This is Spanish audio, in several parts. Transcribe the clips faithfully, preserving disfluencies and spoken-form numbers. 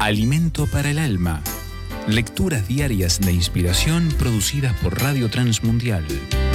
Alimento para el alma. Lecturas diarias de inspiración producidas por Radio Transmundial.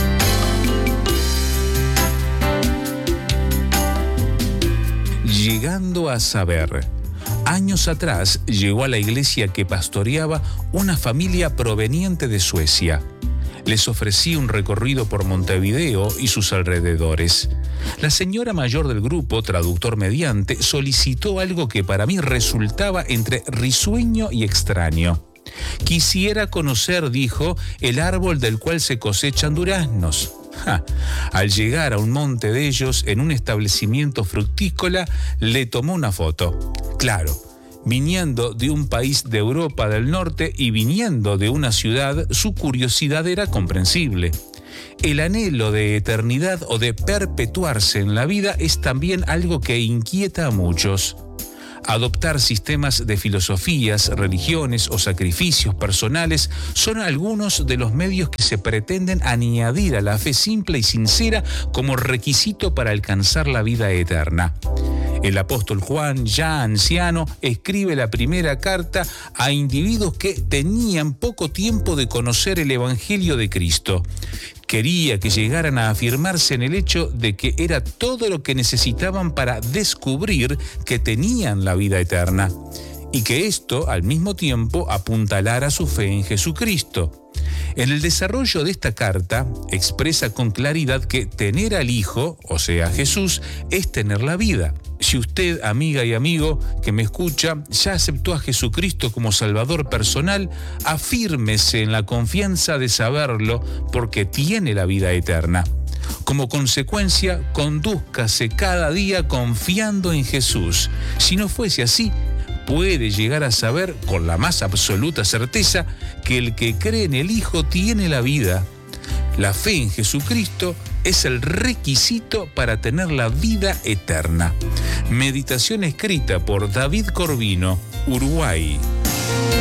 Llegando a saber. Años atrás llegó a la iglesia que pastoreaba una familia proveniente de Suecia. Les ofrecí un recorrido por Montevideo y sus alrededores. La señora mayor del grupo, traductor mediante, solicitó algo que para mí resultaba entre risueño y extraño. Quisiera conocer, dijo, el árbol del cual se cosechan duraznos. Ja. Al llegar a un monte de ellos, en un establecimiento fructícola, le tomó una foto. Claro, viniendo de un país de Europa del Norte y viniendo de una ciudad, su curiosidad era comprensible. El anhelo de eternidad o de perpetuarse en la vida es también algo que inquieta a muchos. Adoptar sistemas de filosofías, religiones o sacrificios personales son algunos de los medios que se pretenden añadir a la fe simple y sincera como requisito para alcanzar la vida eterna. El apóstol Juan, ya anciano, escribe la primera carta a individuos que tenían poco tiempo de conocer el Evangelio de Cristo. Quería que llegaran a afirmarse en el hecho de que era todo lo que necesitaban para descubrir que tenían la vida eterna, y que esto, al mismo tiempo, apuntalara su fe en Jesucristo. En el desarrollo de esta carta, expresa con claridad que tener al Hijo, o sea, Jesús, es tener la vida. Si usted, amiga y amigo que me escucha, ya aceptó a Jesucristo como Salvador personal, afírmese en la confianza de saberlo porque tiene la vida eterna. Como consecuencia, condúzcase cada día confiando en Jesús. Si no fuese así, puede llegar a saber con la más absoluta certeza que el que cree en el Hijo tiene la vida. La fe en Jesucristo es el requisito para tener la vida eterna. Meditación escrita por David Corvino, Uruguay.